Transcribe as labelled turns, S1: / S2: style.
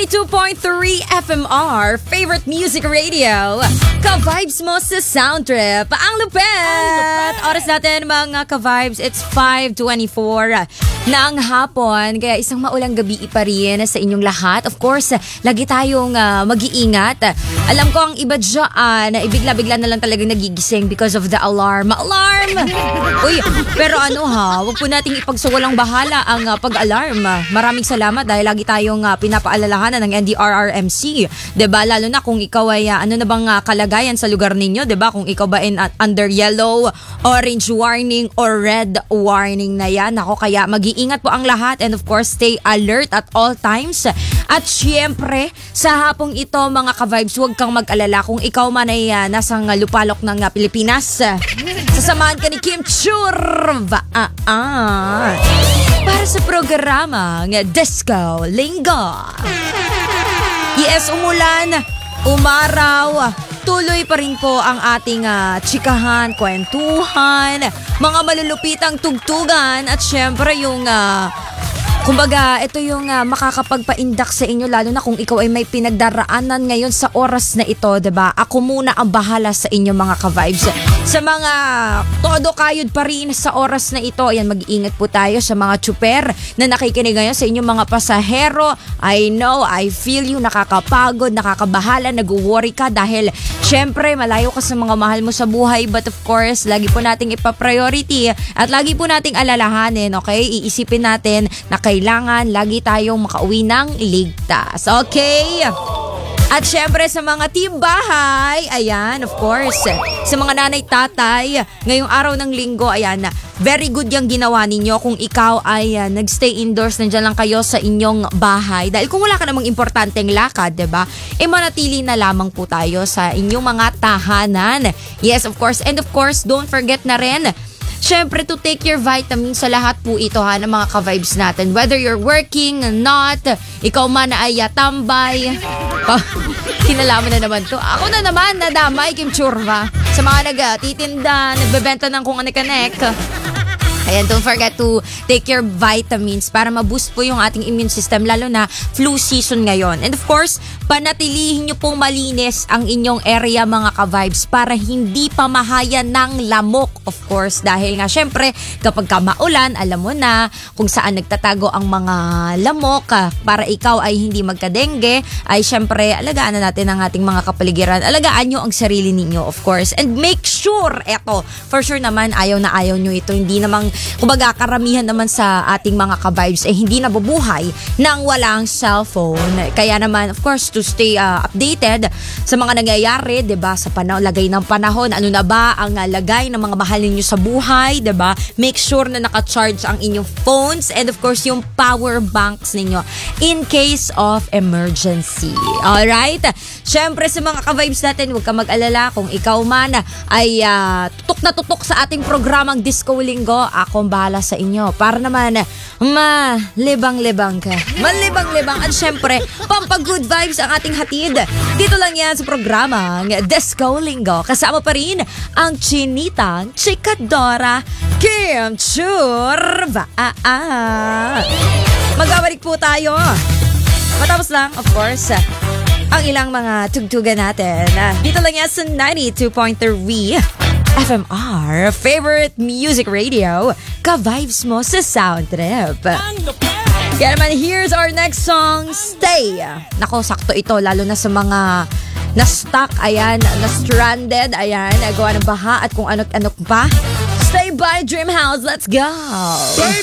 S1: 92.3 FMR, favorite music radio. Ka-vibes mo sa Sound Trip. Ang lupet! Oras natin mga ka-vibes, it's 5:24 ng hapon. Kaya isang maulang gabi pa rin sa inyong lahat. Of course, lagi tayong mag-iingat. Alam ko ang iba dyan, bigla-bigla na lang talagang nagigising because of the alarm. Alarm! Uy, pero wag po nating ipagsawalang bahala ang pag-alarm. Maraming salamat dahil lagi tayong pinapaalalahanan ng NDRRMC. 'Di ba? Lalo na kung ikaw ay ano na bang kalagayan sa lugar ninyo, 'di ba? Kung ikaw ba under yellow, orange warning or red warning na 'yan. Ako kaya mag-iingat po ang lahat and of course stay alert at all times. At syempre, sa hapong ito mga ka-vibes, huwag kang mag-alala kung ikaw man ay nasang lupalok ng Pilipinas. Sasamahan ka ni Kim Churva para sa programang Disco Linggo. Yes, umulan, umaraw, tuloy pa rin po ang ating chikahan, kwentuhan, mga malulupitang tugtugan at syempre yung kumbaga, ito yung makakapagpaindak sa inyo lalo na kung ikaw ay may pinagdaraanan ngayon sa oras na ito, 'di ba? Ako muna ang bahala sa inyo mga ka-vibes. Sa mga todo kayod pa rin sa oras na ito, ayan, mag-iingat po tayo sa mga tsuper na nakikinig ngayon, sa inyong mga pasahero. I know, I feel you, nakakapagod, nakakabahala, nag-worry ka dahil syempre malayo ka sa mga mahal mo sa buhay, but of course, lagi po nating ipa-priority at lagi po nating alalahanin, okay? Iisipin natin na kailangan lagi tayong makauwi ng ligtas. Okay? At syempre sa mga team bahay, ayan, of course, sa mga nanay-tatay, ngayong araw ng linggo, ayan, very good yung ginawa ninyo kung ikaw ay nagstay indoors, nandiyan lang kayo sa inyong bahay. Dahil kung wala ka namang importanteng lakad, diba, manatili na lamang po tayo sa inyong mga tahanan. Yes, of course. And of course, don't forget na rin, syempre, to take your vitamins sa lahat po ito ng mga ka-vibes natin. Whether you're working, not, ikaw man ay tambay. Kinalaman na naman to. Ako na naman, nadamay, Kim Churva. Sa mga nagtitinda, nagbebenta ng kung ano-kanek. Ayan, don't forget to take your vitamins para ma-boost po yung ating immune system, lalo na flu season ngayon. And of course, panatilihin nyo pong malinis ang inyong area mga ka-vibes para hindi pamahayan ng lamok, of course. Dahil nga, syempre, kapag maulan, alam mo na kung saan nagtatago ang mga lamok. Para ikaw ay hindi magka-dengue, ay syempre, alagaan na natin ang ating mga kapaligiran. Alagaan nyo ang sarili ninyo, of course. And make sure, eto, for sure naman, ayaw na ayaw nyo ito. Hindi namang kumbaga, karamihan naman sa ating mga ka-vibes hindi nabubuhay nang walang cellphone. Kaya naman, of course, to stay updated sa mga nangyayari, 'di ba, sa lagay ng panahon, ano na ba ang lagay ng mga mahal ninyo sa buhay, 'di ba? Make sure na naka-charge ang inyong phones and of course yung power banks ninyo in case of emergency. Alright? Syempre sa mga ka-vibes natin, huwag ka mag-alala kung ikaw man ay tutok na tutok sa ating programang Disco Linggo. Akong bahala sa inyo para naman malibang-libang ka. Malibang-libang at syempre, pampag-good vibes ang ating hatid. Dito lang yan sa programang Disco Linggo. Kasama pa rin ang chinitang chikadora Kim Churva. Magbabalik po tayo. Matapos lang, of course, ang ilang mga tugtugan natin. Dito lang yan sa 92.3 FMR, favorite music radio. Ka-vibes mo sa Sound Trip. Kaya naman, here's our next song, Stay. Nako, sakto ito, lalo na sa mga na-stuck, ayan, na-stranded, ayan, nagawa ng baha at kung ano-ano pa. Stay by Dream House, let's go!